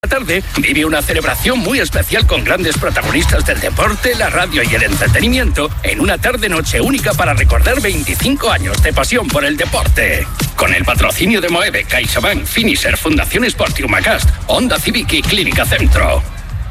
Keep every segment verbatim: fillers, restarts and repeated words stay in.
Tarde vive una celebración muy especial con grandes protagonistas del deporte, la radio y el entretenimiento en una tarde-noche única para recordar veinticinco años de pasión por el deporte. Con el patrocinio de Moeve, CaixaBank, Finisher, Fundación Sport y Humacast, Honda Civic y Clínica Centro.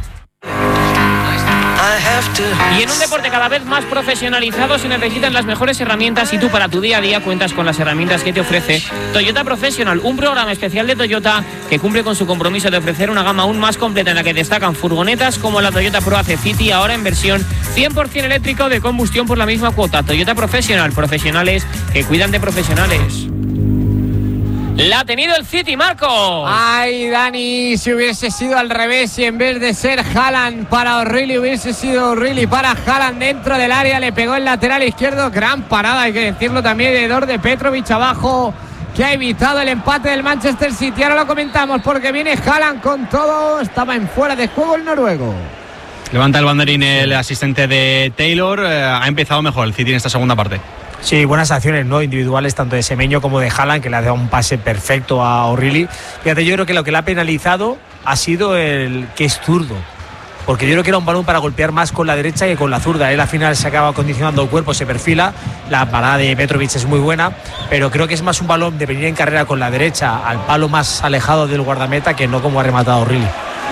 Y en un deporte cada vez más profesionalizado se necesitan las mejores herramientas y tú para tu día a día cuentas con las herramientas que te ofrece Toyota Professional, un programa especial de Toyota que cumple con su compromiso de ofrecer una gama aún más completa en la que destacan furgonetas como la Toyota Pro A C City, ahora en versión cien por ciento eléctrica o de combustión por la misma cuota. Toyota Professional, profesionales que cuidan de profesionales. La ha tenido el City, Marco. Ay, Dani, si hubiese sido al revés y en vez de ser Haaland para O'Reilly hubiese sido O'Reilly para Haaland dentro del área, le pegó el lateral izquierdo. Gran parada, hay que decirlo también, de Dor de Petrovic abajo, que ha evitado el empate del Manchester City. Ahora lo comentamos porque viene Haaland con todo. Estaba en fuera de juego el noruego. Levanta el banderín el asistente de Taylor. Eh, ha empezado mejor el City en esta segunda parte. Sí, buenas acciones, ¿no? Individuales, tanto de Semenyo como de Haaland, que le ha dado un pase perfecto a O'Reilly. Fíjate, yo creo que lo que le ha penalizado ha sido el que es zurdo, porque yo creo que era un balón para golpear más con la derecha que con la zurda. Él al final se acaba condicionando el cuerpo, se perfila. La parada de Petrovic es muy buena, pero creo que es más un balón de venir en carrera con la derecha al palo más alejado del guardameta que no como ha rematado O'Reilly.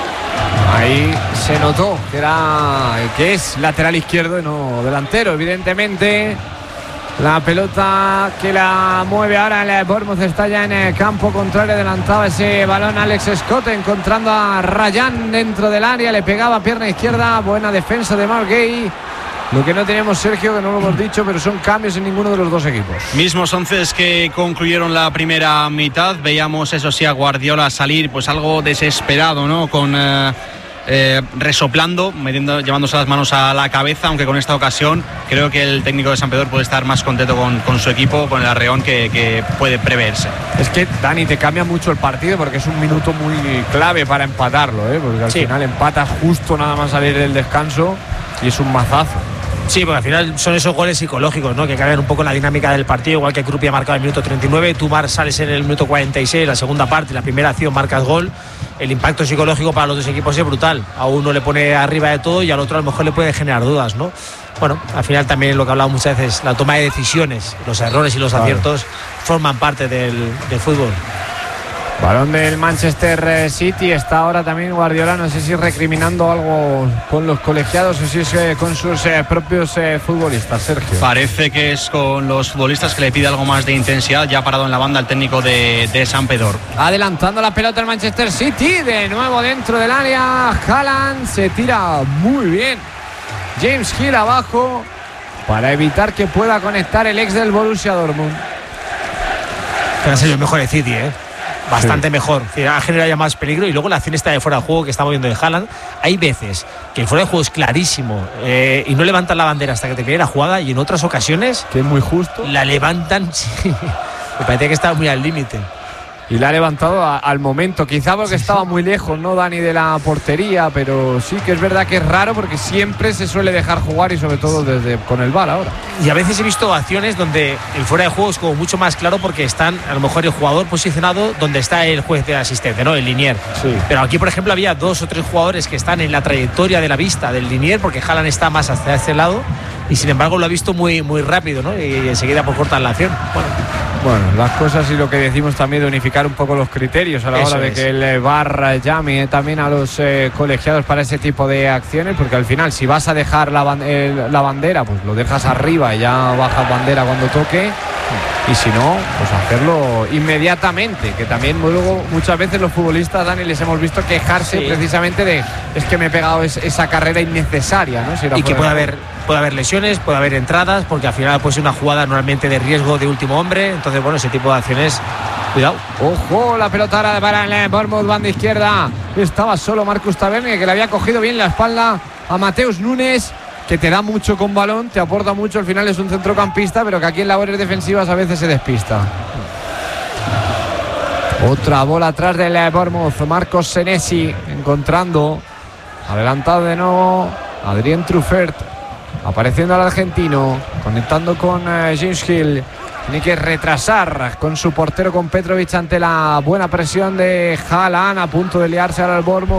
Ahí se notó que era que es lateral izquierdo y no delantero, evidentemente. La pelota que la mueve ahora el Bournemouth está ya en el campo contrario. Adelantaba ese balón Alex Scott, encontrando a Ryan dentro del área. Le pegaba pierna izquierda. Buena defensa de Mark Gay. Lo que no tenemos, Sergio, que no lo hemos dicho, pero son cambios en ninguno de los dos equipos. Mismos once que concluyeron la primera mitad. Veíamos, eso sí, a Guardiola salir pues algo desesperado, ¿no? Con... Eh... Eh, resoplando, metiendo, llevándose las manos a la cabeza, aunque con esta ocasión creo que el técnico de Santpedor puede estar más contento con, con su equipo, con el arreón que, que puede preverse. Es que, Dani, te cambia mucho el partido porque es un minuto muy clave para empatarlo, ¿eh? Porque al sí. final empatas justo nada más salir del descanso y es un mazazo. Sí, porque al final son esos goles psicológicos, ¿no? Que cambian un poco la dinámica del partido, igual que Krupi ha marcado en el minuto treinta y nueve, tú Mar sales en el minuto cuarenta y seis, la segunda parte, la primera acción marcas gol. El impacto psicológico para los dos equipos es brutal. A uno le pone arriba de todo y al otro a lo mejor le puede generar dudas, ¿no? Bueno, al final también lo que he hablado muchas veces, la toma de decisiones, los errores y los claro. aciertos forman parte del, del fútbol. Balón del Manchester City. Está ahora también Guardiola, no sé si recriminando algo con los colegiados o si es eh, con sus eh, propios eh, futbolistas, Sergio. Parece que es con los futbolistas, que le pide algo más de intensidad. Ya ha parado en la banda el técnico de, de Santpedor. Adelantando la pelota el Manchester City, de nuevo dentro del área. Haaland se tira muy bien. James Hill abajo para evitar que pueda conectar el ex del Borussia Dortmund. Que ha sido el mejor de City, ¿eh? Bastante sí. mejor, ha generado ya más peligro. Y luego la acción esta de fuera de juego que estamos viendo de Haaland, hay veces que el fuera de juego es clarísimo eh, y no levantan la bandera hasta que te quede la jugada, y en otras ocasiones que es muy justo, la levantan. Sí. Me parece que estaba muy al límite. Y la ha levantado a, al momento, quizá porque estaba muy lejos, ¿no, Dani, de la portería? Pero sí que es verdad que es raro porque siempre se suele dejar jugar, y sobre todo desde con el V A R ahora. Y a veces he visto acciones donde el fuera de juego es como mucho más claro porque están a lo mejor el jugador posicionado donde está el juez de asistente, ¿no? El linier. Sí. Pero aquí, por ejemplo, había dos o tres jugadores que están en la trayectoria de la vista del linier porque Haaland está más hacia este lado y sin embargo lo ha visto muy, muy rápido, ¿no? Y enseguida por cortar la acción. Bueno. Bueno, las cosas y lo que decimos también de unificar un poco los criterios a la Eso hora de es. que el V A R llame también a los eh, colegiados para ese tipo de acciones, porque al final si vas a dejar la, ban- el, la bandera, pues lo dejas arriba y ya bajas bandera cuando toque, y si no, pues hacerlo inmediatamente, que también luego muchas veces los futbolistas, Dani, les hemos visto quejarse sí. precisamente de es que me he pegado es, esa carrera innecesaria, ¿no? Si y que puede haber, puede haber lesiones, puede haber entradas, porque al final puede ser una jugada normalmente de riesgo de último hombre. Entonces, bueno, ese tipo de acciones, cuidado. Ojo, la pelota ahora para el Bournemouth, banda izquierda. Estaba solo Marcus Tavernier, que le había cogido bien la espalda a Mateus Nunes, que te da mucho con balón, te aporta mucho. Al final es un centrocampista, pero que aquí en labores defensivas a veces se despista. Otra bola atrás del Bournemouth. Marcos Senesi encontrando, adelantado de nuevo Adrien Truffert, apareciendo al argentino, conectando con uh, James Hill. Tiene que retrasar con su portero, con Petrovic, ante la buena presión de Haaland, a punto de liarse ahora el Bournemouth